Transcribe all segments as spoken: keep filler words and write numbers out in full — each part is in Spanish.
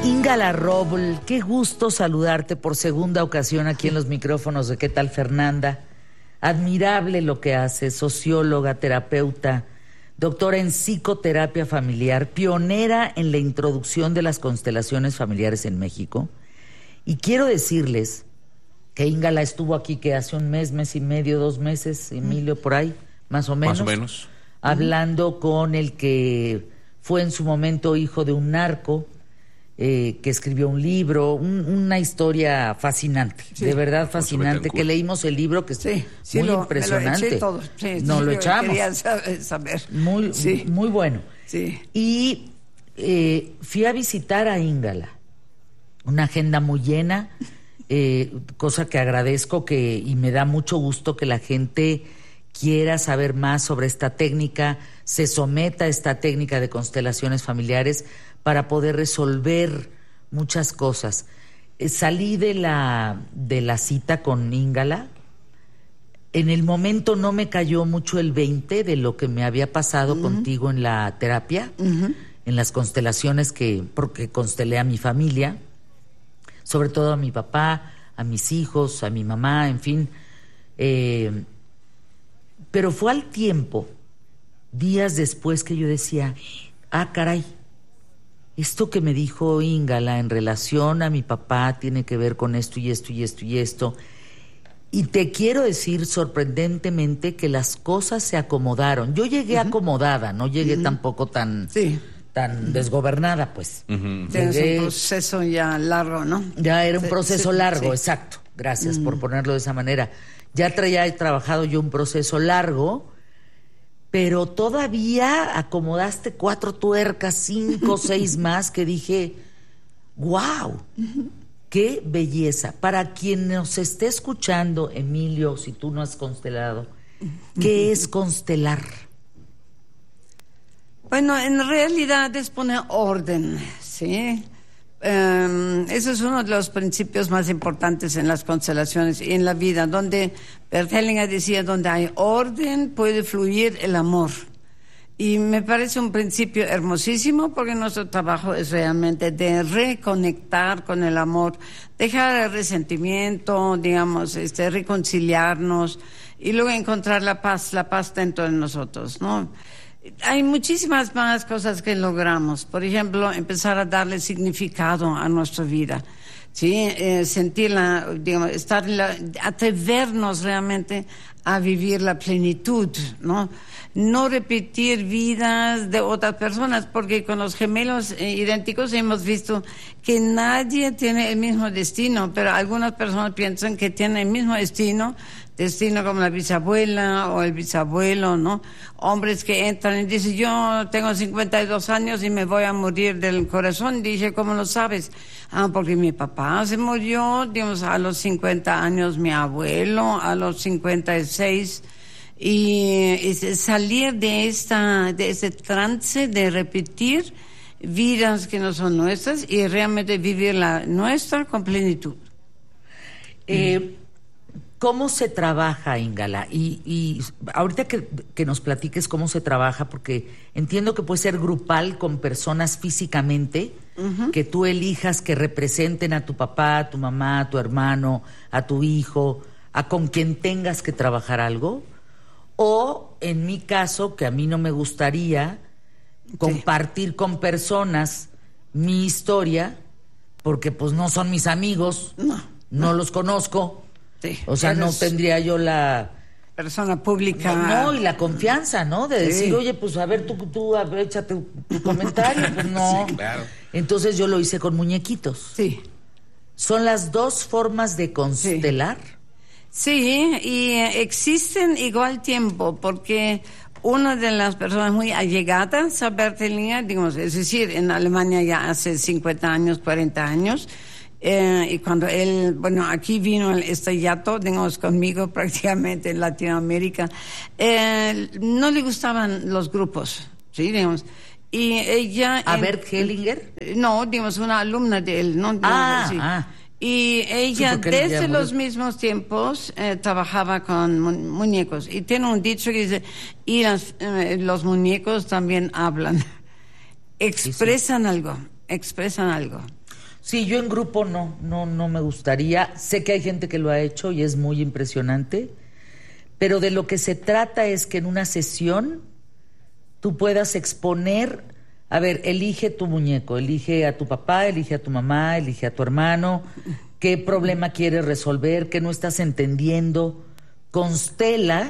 Íngala Roble, qué gusto saludarte por segunda ocasión aquí en los micrófonos de ¿Qué tal, Fernanda? Admirable lo que haces, socióloga, terapeuta, doctora en psicoterapia familiar, pionera en la introducción de las constelaciones familiares en México. Y quiero decirles que Íngala estuvo aquí que hace un mes, mes y medio, dos meses, Emilio, por ahí, más o menos. Más o menos. Hablando uh-huh. con el que fue en su momento hijo de un narco, Eh, que escribió un libro, un, una historia fascinante, sí, de verdad fascinante, que leímos el libro, que es sí, sí, muy lo, impresionante. Me lo eché todo. Sí, Nos sí, lo echamos. Quería saber. Muy, sí. muy bueno. Sí. Y eh, fui a visitar a Íngala, una agenda muy llena, eh, cosa que agradezco que y me da mucho gusto que la gente quiera saber más sobre esta técnica, se someta a esta técnica de constelaciones familiares para poder resolver muchas cosas. Eh, salí de la, de la cita con Íngala. En el momento no me cayó mucho el veinte de lo que me había pasado uh-huh. contigo en la terapia, uh-huh. en las constelaciones que, porque constelé a mi familia, sobre todo a mi papá, a mis hijos, a mi mamá, en fin. Eh, pero fue al tiempo, días después, que yo decía, ah, caray, esto que me dijo Íngala en relación a mi papá tiene que ver con esto y esto y esto y esto. Y te quiero decir sorprendentemente que las cosas se acomodaron. Yo llegué uh-huh. acomodada, no llegué uh-huh. tampoco tan, sí. tan uh-huh. desgobernada, pues. Uh-huh. Llegué, un proceso ya largo, ¿no? Ya era un proceso sí, largo, sí. exacto. Gracias uh-huh. por ponerlo de esa manera. Ya traía, he trabajado yo un proceso largo, pero todavía acomodaste cuatro tuercas, cinco, seis más, que dije, wow, qué belleza. Para quien nos esté escuchando, Emilio, si tú no has constelado, ¿qué es constelar? Bueno, en realidad es poner orden, ¿sí? Um, eso es uno de los principios más importantes en las constelaciones y en la vida, donde Bert Hellinger decía, donde hay orden puede fluir el amor. Y me parece un principio hermosísimo, porque nuestro trabajo es realmente de reconectar con el amor, dejar el resentimiento, digamos, este, reconciliarnos y luego encontrar la paz, la paz dentro de nosotros, ¿no? Hay muchísimas más cosas que logramos. Por ejemplo, empezar a darle significado a nuestra vida, ¿sí? Eh, sentirla, digamos, estar la, atrevernos realmente a vivir la plenitud, ¿no? No repetir vidas de otras personas, porque con los gemelos eh, idénticos hemos visto que nadie tiene el mismo destino, pero algunas personas piensan que tienen el mismo destino, destino como la bisabuela o el bisabuelo, ¿no? Hombres que entran y dicen, yo tengo cincuenta y dos años y me voy a morir del corazón. Dije, ¿cómo lo sabes? Ah, porque mi papá se murió, digamos, a los cincuenta años, mi abuelo a los cincuenta y seis. Y, y salir de esta, de ese trance de repetir vidas que no son nuestras y realmente vivir la nuestra con plenitud. Eh, ¿Cómo se trabaja, Íngala? Y, y ahorita que, que nos platiques cómo se trabaja, porque entiendo que puede ser grupal con personas físicamente, uh-huh. que tú elijas que representen a tu papá, a tu mamá, a tu hermano, a tu hijo, a con quien tengas que trabajar algo. O, en mi caso, que a mí no me gustaría compartir sí. con personas mi historia, porque pues no son mis amigos, no, no, no los conozco. Sí, o sea, no tendría yo la... persona pública. No, no, y la confianza, ¿no? De sí. decir, oye, pues a ver, tú, tú a ver, échate tu, tu comentario. Pues no. Sí, claro. Entonces yo lo hice con muñequitos. Sí. ¿Son las dos formas de constelar? Sí. Sí, y existen igual tiempo, porque una de las personas muy allegadas a Bert Hellinger, digamos, es decir, en Alemania ya hace cincuenta años, cuarenta años, eh, y cuando él, bueno, aquí vino el estrellato, digamos, conmigo prácticamente en Latinoamérica, eh, no le gustaban los grupos, ¿sí? Digamos. Y ella... ¿A Bert Hellinger? No, digamos, una alumna de él, ¿no? Digamos, ah, sí. ah. Y ella sí, desde los mismos tiempos eh, trabajaba con mu- muñecos. Y tiene un dicho que dice, y las, eh, los muñecos también hablan. Expresan sí, sí. algo, expresan algo. Sí, yo en grupo no, no, no me gustaría. Sé que hay gente que lo ha hecho y es muy impresionante, pero de lo que se trata es que en una sesión tú puedas exponer, a ver, elige tu muñeco, elige a tu papá, elige a tu mamá, elige a tu hermano, qué problema quieres resolver, qué no estás entendiendo, constela,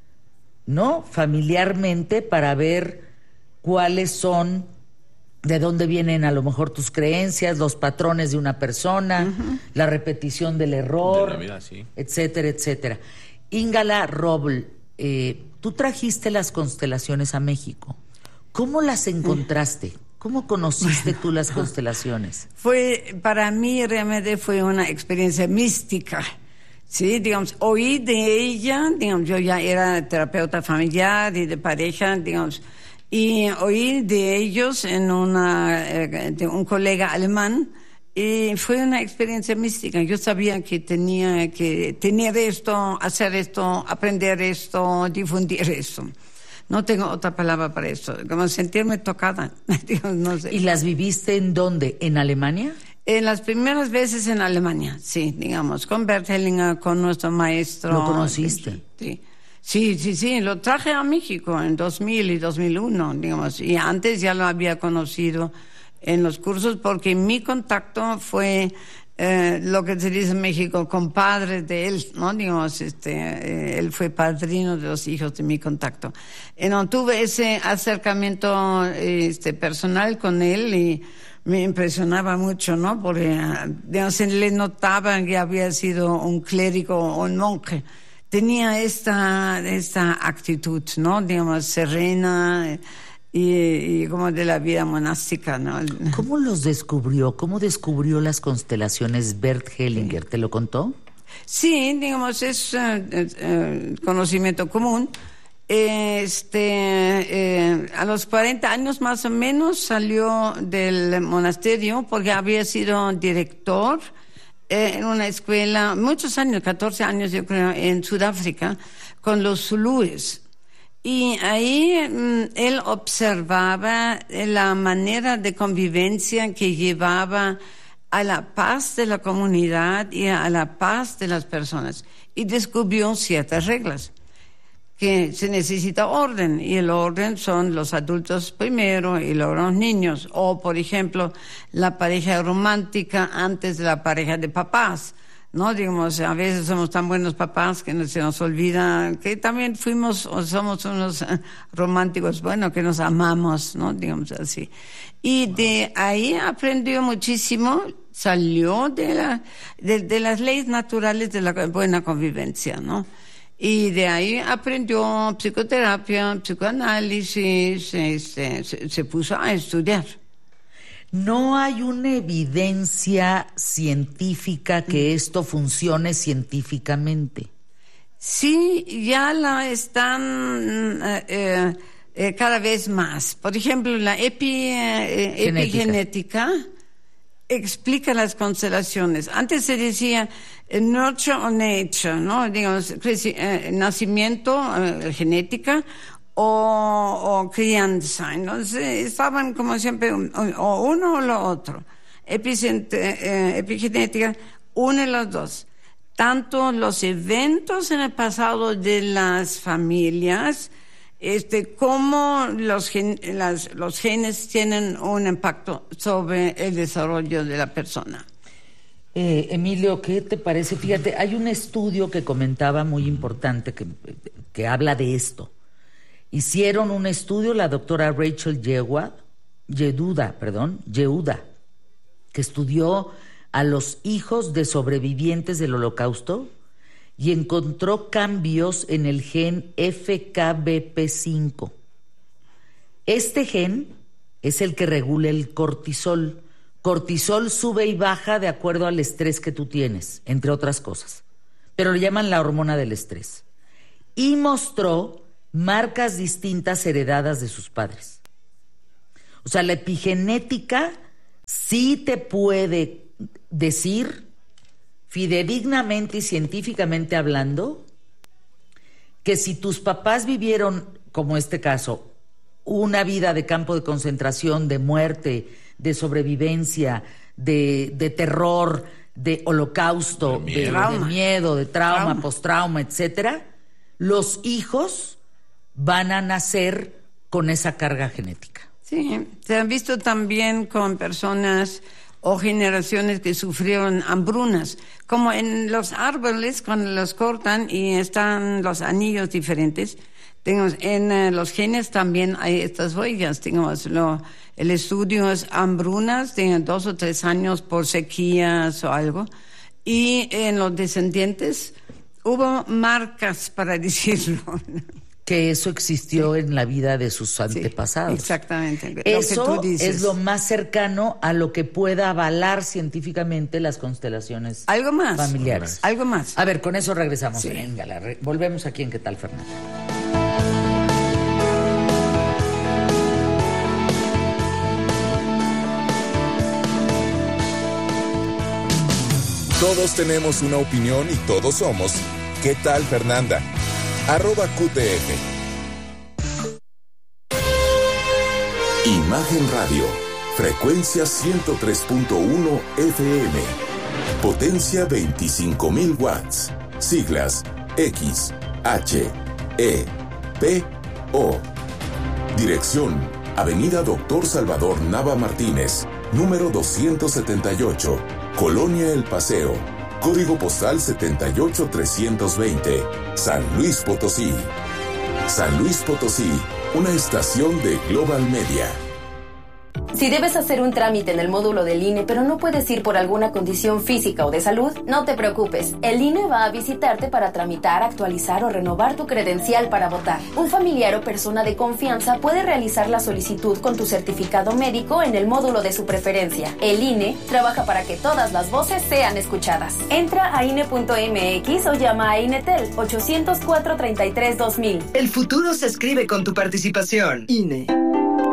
¿no? Familiarmente para ver cuáles son, de dónde vienen a lo mejor tus creencias, los patrones de una persona, uh-huh. la repetición del error, de la vida, sí. etcétera, etcétera. Íngala Roble, eh, tú trajiste las constelaciones a México. ¿Cómo las encontraste? ¿Cómo conociste tú las constelaciones? Fue, para mí realmente fue una experiencia mística. Sí, digamos, oí de ella, digamos, yo ya era terapeuta familiar y de pareja, digamos, y oí de ellos en una, eh, de un colega alemán, y fue una experiencia mística. Yo sabía que tenía que tener esto, hacer esto, aprender esto, difundir esto. No tengo otra palabra para esto, como sentirme tocada. No sé. ¿Y las viviste en dónde? ¿En Alemania? En las primeras veces en Alemania, sí, digamos, con Bert Hellinger, con nuestro maestro. ¿Lo conociste? Sí. Sí, sí, sí, lo traje a México en dos mil y dos mil uno, digamos, y antes ya lo había conocido en los cursos porque mi contacto fue eh, lo que se dice en México, compadre de él, ¿no? Digamos, este, eh, él fue padrino de los hijos de mi contacto. Y no tuve ese acercamiento este, personal con él y me impresionaba mucho, ¿no? Porque, digamos, le notaba que había sido un clérigo o un monje. Tenía esta, esta actitud, ¿no? Digamos, serena y, y como de la vida monástica, ¿no? ¿Cómo los descubrió? ¿Cómo descubrió las constelaciones Bert Hellinger? ¿Te lo contó? Sí, digamos, es uh, uh, conocimiento común. Este, eh, a los cuarenta años más o menos salió del monasterio porque había sido director en una escuela, muchos años, catorce años yo creo, en Sudáfrica, con los zulúes. Y ahí mmm, él observaba la manera de convivencia que llevaba a la paz de la comunidad y a la paz de las personas. Y descubrió ciertas reglas. Que se necesita orden, y el orden son los adultos primero y luego los niños, o por ejemplo la pareja romántica antes de la pareja de papás, ¿no? Digamos, a veces somos tan buenos papás que se nos olvida que también fuimos o somos unos románticos, bueno, que nos amamos, ¿no? Digamos así. Y de ahí aprendió muchísimo, salió de, la, de, de las leyes naturales de la buena convivencia, ¿no? Y de ahí aprendió psicoterapia, psicoanálisis, este, se, se puso a estudiar. ¿No hay una evidencia científica que esto funcione científicamente? Sí, ya la están eh, eh, cada vez más. Por ejemplo, la epi, eh, epigenética explica las constelaciones. Antes se decía nurture o nature, ¿no? Digamos, eh, nacimiento, eh, genética o, o crianza. Entonces estaban como siempre o uno o lo otro. Epicent, eh, epigenética une los dos. Tanto los eventos en el pasado de las familias, este, como los, gen, las, los genes tienen un impacto sobre el desarrollo de la persona. Eh, Emilio, ¿qué te parece? Fíjate, hay un estudio que comentaba muy importante que, que habla de esto. Hicieron un estudio la doctora Rachel Yehuda, Yehuda, perdón, Yehuda, que estudió a los hijos de sobrevivientes del Holocausto y encontró cambios en el gen F K B P cinco. Este gen es el que regula el cortisol. Cortisol sube y baja de acuerdo al estrés que tú tienes, entre otras cosas. Pero le llaman la hormona del estrés. Y mostró marcas distintas heredadas de sus padres. O sea, la epigenética sí te puede decir, fidedignamente y científicamente hablando, que si tus papás vivieron, como este caso, una vida de campo de concentración, de muerte, de sobrevivencia, de, de terror, de holocausto, de miedo, de, de, miedo, de trauma, trauma. postrauma, etcétera, los hijos van a nacer con esa carga genética. Sí, se han visto también con personas o generaciones que sufrieron hambrunas, como en los árboles cuando los cortan y están los anillos diferentes. Digamos, en uh, los genes también hay estas huellas. Digamos, lo, el estudio es hambrunas, tienen dos o tres años por sequías o algo, y en los descendientes hubo marcas, para decirlo. Que eso existió sí. en la vida de sus antepasados. Sí, exactamente. Eso lo que tú dices. Es lo más cercano a lo que pueda avalar científicamente las constelaciones algo más, familiares. Algo más. A ver, con eso regresamos. Sí. Venga, la re- volvemos aquí en ¿Qué tal, Fernanda? Todos tenemos una opinión y todos somos ¿Qué tal, Fernanda? Arroba Q T F. Imagen Radio, frecuencia ciento tres punto uno F M, potencia veinticinco mil watts, siglas X, H, E, P, O. Dirección, Avenida Doctor Salvador Nava Martínez, número doscientos setenta y ocho, Colonia El Paseo. Código postal setenta y ocho trescientos veinte, San Luis Potosí. San Luis Potosí, una estación de Global Media. Si debes hacer un trámite en el módulo del I N E, pero no puedes ir por alguna condición física o de salud, no te preocupes. El I N E va a visitarte para tramitar, actualizar o renovar tu credencial para votar. Un familiar o persona de confianza puede realizar la solicitud con tu certificado médico en el módulo de su preferencia. El I N E trabaja para que todas las voces sean escuchadas. Entra a I N E punto M X o llama a INETEL ocho cero cuatro, treinta y tres, dos mil. El futuro se escribe con tu participación. I N E.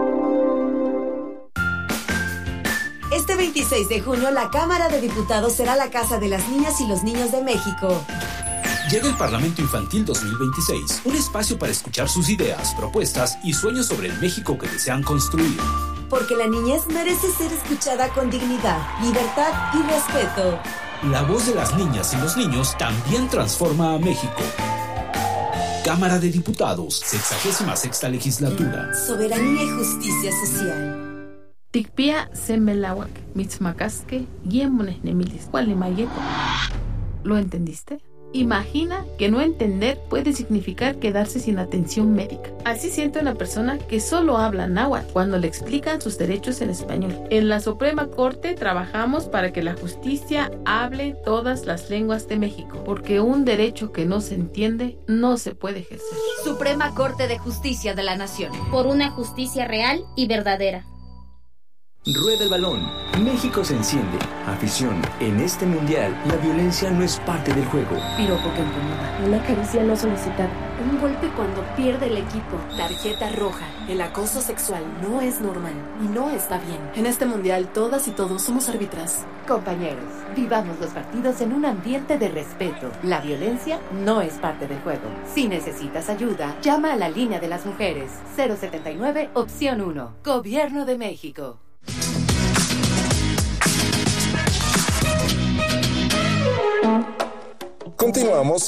Este veintiséis de junio, la Cámara de Diputados será la casa de las niñas y los niños de México. Llega el Parlamento Infantil dos mil veintiséis, un espacio para escuchar sus ideas, propuestas y sueños sobre el México que desean construir. Porque la niñez merece ser escuchada con dignidad, libertad y respeto. La voz de las niñas y los niños también transforma a México. Cámara de Diputados, sexagésima sexta legislatura. Soberanía y justicia social. Tikpia semelawak, mitzmacasque, guiemones nemilis, cualimayeco. ¿Lo entendiste? Imagina que no entender puede significar quedarse sin atención médica. Así siente una persona que solo habla náhuatl cuando le explican sus derechos en español. En la Suprema Corte trabajamos para que la justicia hable todas las lenguas de México, porque un derecho que no se entiende no se puede ejercer. Suprema Corte de Justicia de la Nación. Por una justicia real y verdadera. Rueda el balón. México se enciende. Afición. En este mundial, la violencia no es parte del juego. Piropo que incomoda. Una caricia no solicitada. Un golpe cuando pierde el equipo. Tarjeta roja. El acoso sexual no es normal y no está bien. En este mundial, todas y todos somos árbitras. Compañeros, vivamos los partidos en un ambiente de respeto. La violencia no es parte del juego. Si necesitas ayuda, llama a la línea de las mujeres. cero setenta y nueve, opción uno. Gobierno de México. Continuamos